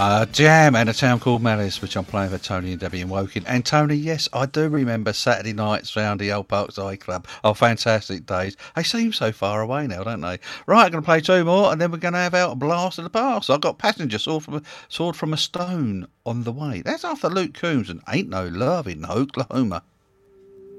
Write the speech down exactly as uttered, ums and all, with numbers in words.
Uh, Jam and a town called Malice, which I'm playing for Tony and Debbie in Woking. And Tony, yes, I do remember Saturday nights round the Old Parkside Club. Oh, fantastic days. They seem so far away now, don't they? Right, I'm going to play two more, and then we're going to have out a blast of the past. I've got Passenger, Sword from a, sword from a Stone on the way. That's after Luke Combs and Ain't No Love in Oklahoma.